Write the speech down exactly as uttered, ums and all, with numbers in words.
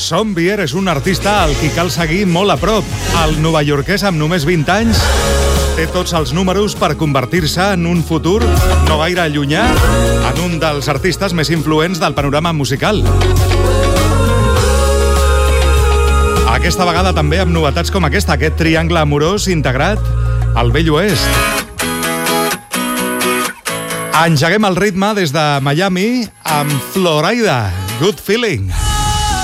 Zombier és un artista al qui cal seguir molt a prop. El novaiorquès, amb només vint anys, té tots els números per convertir-se en un futur no gaire llunyà en un dels artistes més influents del panorama musical. Aquesta vegada també amb novetats com aquesta, aquest triangle amorós integrat al Vell Oest. Engeguem el ritme des de Miami amb Florida, Good Feeling.